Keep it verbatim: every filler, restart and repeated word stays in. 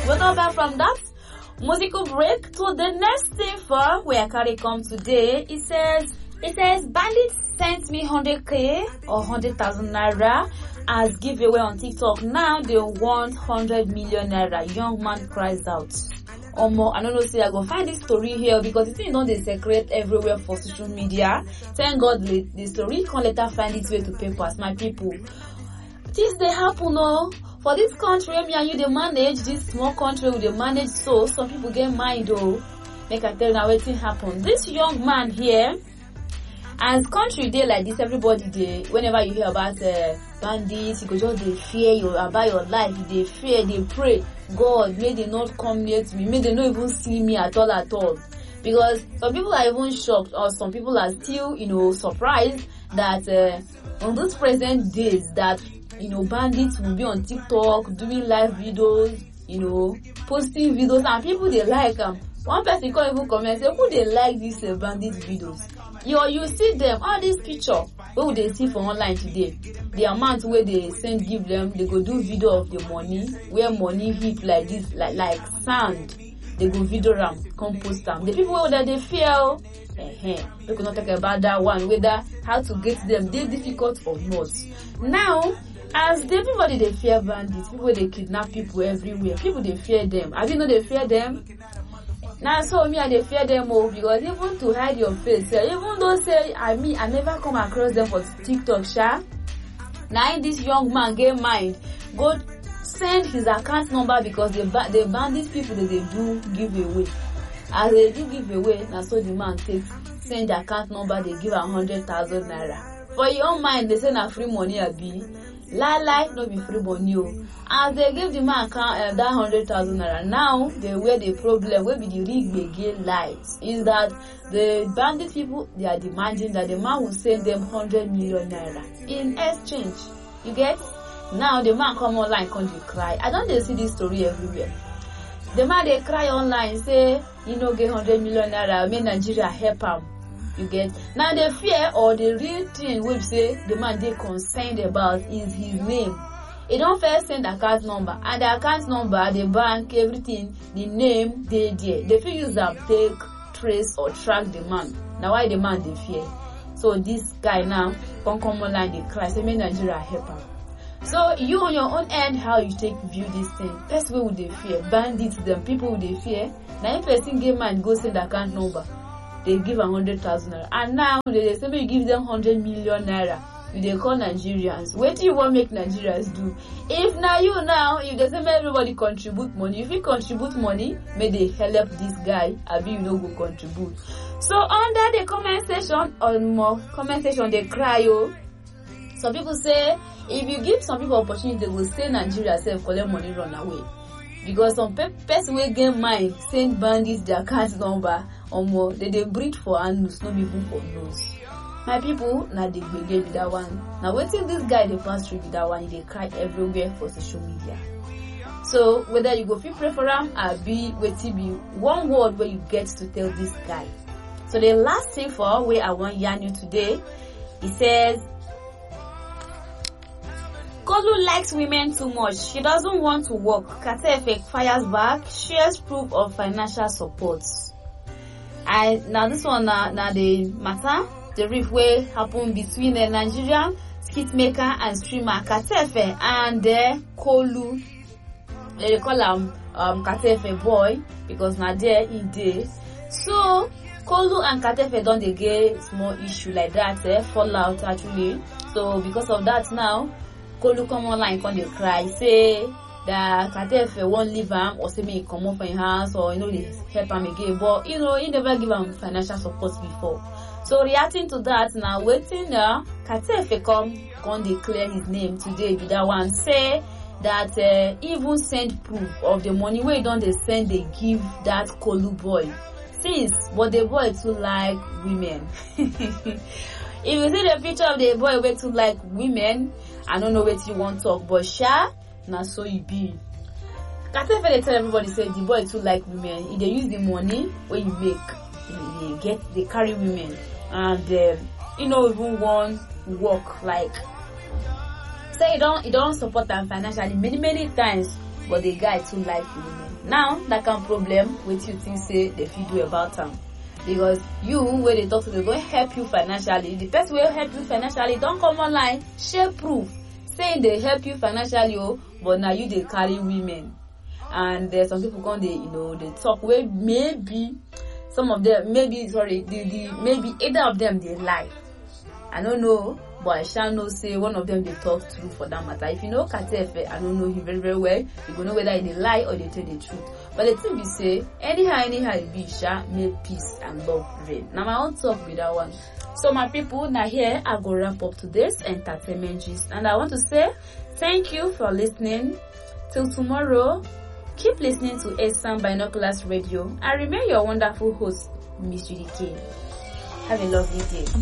We'll come back from that musical break to the next thing for where Carrie come today. It says, it says, bandits sent me one hundred k or one hundred thousand naira as giveaway on TikTok. Now they want one hundred million naira. Young man cries out. Omo, I don't know, say I go find this story here because the thing don't they secret everywhere for social media. Thank God the, the story can later find its way to papers. My people, this they happen, no. For this country, me and you, they manage this small country, they manage so some people get mind, though. Make I tell you now what thing happen. This young man here, as country day like this, everybody they whenever you hear about uh, bandits, you go just they fear you about your life, they fear, they pray, God, may they not come near to me, may they not even see me at all at all. Because some people are even shocked, or some people are still, you know, surprised that uh, on those present days that, you know, bandits will be on TikTok doing live videos, you know, posting videos, and people they like them. Um, one person can't even comment say who they like these uh, bandit videos. You you see them, all these picture what would they see for online today? The amount where they send give them, they go do video of the money, where money heap like this, like like sand. They go video them, compost them. The people that they feel, eh, we could not talk about that one, whether how to get them, they difficult or not. Now, as the everybody they fear bandits, people they kidnap people everywhere, people they fear them. I didn't know they fear them. Now so me I they fear them all because even to hide your face, yeah, even though say I mean I never come across them for TikTok, sha. Now this young man get mind, go send his account number because the the bandit people that they do give away. As they do give away, now so the man takes send the account number, they give a hundred thousand naira. For your own mind, they send a free money a be. Lie life no be free money. As they give the man account uh, that hundred thousand naira, now they where the problem where be the rig begin lies is that the bandit people they are demanding that the man will send them hundred million naira in exchange. You get? Now the man come online come dey cry. I don't they see this story everywhere. The man they cry online say you know get hundred million naira, make Nigeria help him. You get? Now the fear or the real thing we say the man they concerned about is his name. He don't first send the account number, and the account number, the bank, everything, the name, they there. They feel use that take, trace or track the man. Now why the man they fear? So this guy now come come online they cry, say make Nigeria help him. So you on your own end, how you take view this thing? First way would they fear? Bandits them, people would they fear? Now if person get man go send the account number, they give a hundred thousand naira, and now they say you give them hundred million naira. They call Nigerians. What do you want to make Nigerians do? If now you now, if they say everybody contribute money, if you contribute money, may they help this guy, I be you know go contribute. So under the comment section, on more comment section, they cry. Oh, some people say if you give some people opportunity, they will stay Nigeria, self collect money, run away. Because some pe- person will get mind, send bandits their account number, or more, they they breed for anus, not even for nose. My people, now they begin with that one. Now waiting this guy they pass through with that one, they cry everywhere for social media. So whether you go feel pray for him or be waiting be one word where you get to tell this guy. So the last thing for where I want yarn you today, he says Kolu likes women too much. She doesn't want to work. Katefe fires back, shares proof of financial support. I now this one now, now the matter. The rift way happened between the Nigerian skit maker and streamer Katefe and the Kolu. They call him um, Katefe boy because now there he did. So Kolu and Katefe don't they get small issue like that, eh, fall out actually. So because of that now, Kolu come online come they cry say that Katefe won't leave him or say me come up from his house or you know they help him again, but you know he never give him financial support before. So reacting to that now, waiting now, Katefe come come declare his name today. Be that one say that uh, even send proof of the money where don't they send they give that Kolu boy. Since but the boy too like women. If you see the picture of the boy way too like women, I don't know what you want to talk, but sha now so you be. Katefe they tell everybody say the boy too like women. If they use the money where you make, they get they carry women. And uh, you know even one work like say you don't you don't support them financially many many times but the guy too like women. Now that kind of problem, what you think say they fit do about them? Because you, when they talk to them, don't help you financially. The person will help you financially. Don't come online, share proof, saying they help you financially, oh, but now you they carry women. And there's some people come, they you know they talk where maybe some of them, maybe sorry, the, the maybe either of them they lie. I don't know, but I shall know say one of them they talk true for that matter. If you know Katefe, I don't know him very very well. You go know whether they lie or they tell the truth. But the thing we say, anyhow anyhow it be, sha make peace and love reign. Now my own talk with that one. So my people, now here I go wrap up today's entertainment gist, and I want to say thank you for listening. Till tomorrow, keep listening to Esan Binoculars Radio. I remain your wonderful host, Miss Judy K. Have a lovely day.